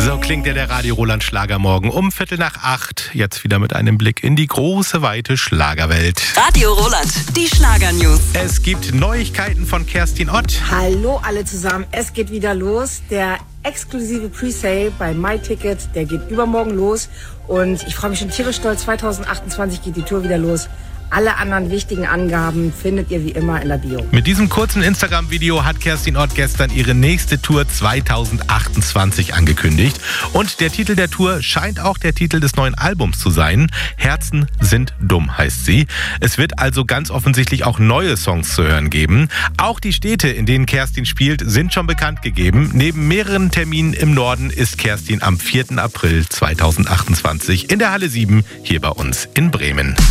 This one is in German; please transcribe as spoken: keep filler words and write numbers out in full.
So klingt ja der Radio Roland Schlagermorgen um Viertel nach acht. Jetzt wieder mit einem Blick in die große, weite Schlagerwelt. Radio Roland, die Schlagernews. Es gibt Neuigkeiten von Kerstin Ott. Hallo alle zusammen, es geht wieder los. Der exklusive Presale bei MyTicket, der geht übermorgen los. Und ich freue mich schon tierisch stolz, zwanzig achtundzwanzig geht die Tour wieder los. Alle anderen wichtigen Angaben findet ihr wie immer in der Bio. Mit diesem kurzen Instagram-Video hat Kerstin Ott gestern ihre nächste Tour zwanzig achtundzwanzig angekündigt. Und der Titel der Tour scheint auch der Titel des neuen Albums zu sein. Herzen sind dumm heißt sie. Es wird also ganz offensichtlich auch neue Songs zu hören geben. Auch die Städte, in denen Kerstin spielt, sind schon bekannt gegeben. Neben mehreren Terminen im Norden ist Kerstin am vierten April zweitausendachtundzwanzig in der Halle sieben hier bei uns in Bremen.